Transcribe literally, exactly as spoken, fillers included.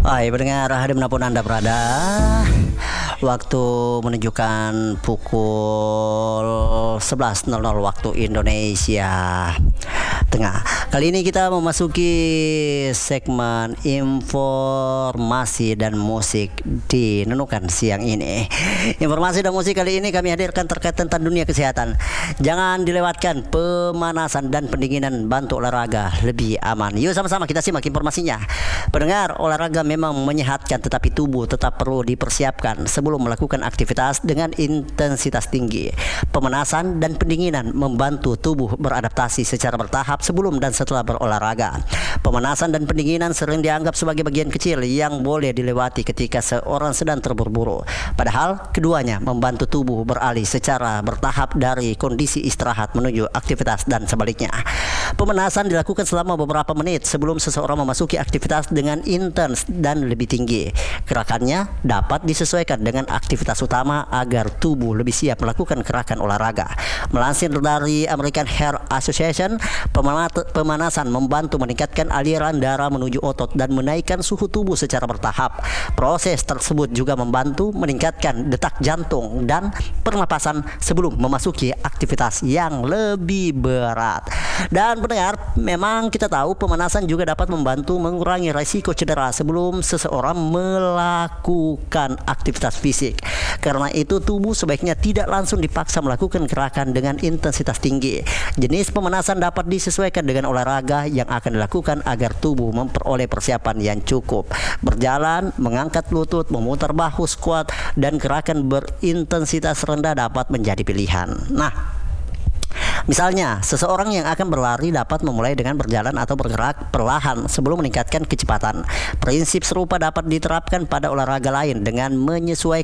Hai pendengar, dimanapun Anda berada, waktu menunjukkan pukul sebelas nol nol waktu Indonesia Tengah. Kali ini kita memasuki segmen informasi dan musik di Nunukan siang ini. Informasi dan musik kali ini kami hadirkan terkait tentang dunia kesehatan. Jangan dilewatkan pemanasan dan pendinginan, bantu olahraga lebih aman. Yuk sama-sama kita simak informasinya. Pendengar, olahraga memang menyehatkan, tetapi tubuh tetap perlu dipersiapkan sebelum melakukan aktivitas dengan intensitas tinggi. Pemanasan dan pendinginan membantu tubuh beradaptasi secara bertahap sebelum dan setelah berolahraga. Pemanasan dan pendinginan sering dianggap sebagai bagian kecil yang boleh dilewati ketika seorang sedang terburu-buru. Padahal keduanya membantu tubuh beralih secara bertahap dari kondisi istirahat menuju aktivitas dan sebaliknya. Pemanasan dilakukan selama beberapa menit sebelum seseorang memasuki aktivitas dengan intens dan lebih tinggi. Gerakannya dapat disesuaikan dengan aktivitas utama agar tubuh lebih siap melakukan gerakan olahraga. Melansir dari American Heart Association, pemanasan membantu meningkatkan aliran darah menuju otot dan menaikkan suhu tubuh secara bertahap. Proses tersebut juga membantu meningkatkan detak jantung dan pernapasan sebelum memasuki aktivitas yang lebih berat. Dan pendengar, memang kita tahu pemanasan juga dapat membantu mengurangi risiko cedera sebelum seseorang melakukan aktivitas fisik. Karena itu tubuh sebaiknya tidak langsung dipaksa melakukan gerakan dengan intensitas tinggi. Jenis pemanasan dapat disesuaikan dengan olahraga yang akan dilakukan agar tubuh memperoleh persiapan yang cukup. Berjalan, mengangkat lutut, memutar bahu, squat, dan gerakan berintensitas rendah dapat menjadi pilihan. Nah, misalnya, seseorang yang akan berlari dapat memulai dengan berjalan atau bergerak perlahan sebelum meningkatkan kecepatan. Prinsip serupa dapat diterapkan pada olahraga lain dengan menyesuaikan